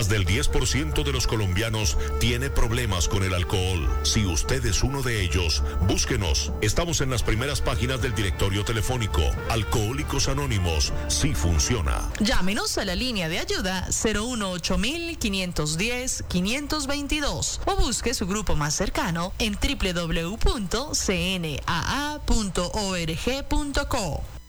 Más del 10% de los colombianos tiene problemas con el alcohol. Si usted es uno de ellos, búsquenos. Estamos en las primeras páginas del directorio telefónico. Alcohólicos Anónimos, sí funciona. Llámenos a la línea de ayuda 018-510-522 o busque su grupo más cercano en www.cnaa.org.co.